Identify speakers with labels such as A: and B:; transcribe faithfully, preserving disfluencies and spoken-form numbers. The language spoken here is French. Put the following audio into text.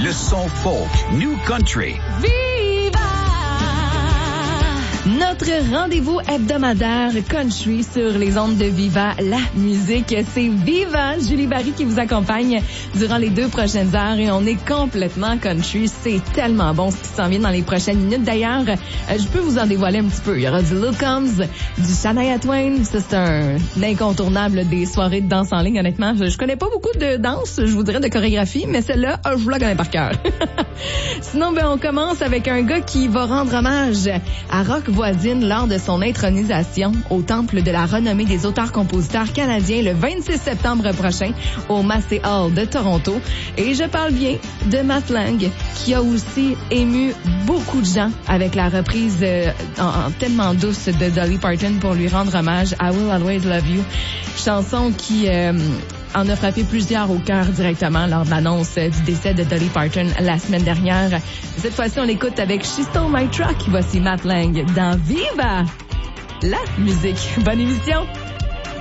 A: Le son folk, New Country.
B: Viva! Notre rendez-vous hebdomadaire country sur les ondes de Viva, la musique, c'est Viva, Julie Barry qui vous accompagne durant les deux prochaines heures et on est complètement country. C'est tellement bon ce qui s'en vient dans les prochaines minutes. D'ailleurs, je peux vous en dévoiler un petit peu. Il y aura du Lil Combs, du Shania Twain. Ça, c'est un incontournable des soirées de danse en ligne, honnêtement. Je, je connais pas beaucoup de danse, je vous dirais, de chorégraphie, mais celle-là, je vous la connais par cœur. Sinon, ben, on commence avec un gars qui va rendre hommage à Rock Voisine lors de son intronisation au Temple de la renommée des auteurs-compositeurs canadiens le vingt-six septembre prochain au Massey Hall de Toronto. Et je parle bien de Matt Lang, qui a aussi ému beaucoup de gens avec la reprise euh, en, en tellement douce de Dolly Parton pour lui rendre hommage à I Will Always Love You, chanson qui euh, en a frappé plusieurs au cœur directement lors de l'annonce du décès de Dolly Parton la semaine dernière. Cette fois-ci, on l'écoute avec She Stole My Truck. Voici Matt Lang dans Viva la musique. Bonne émission!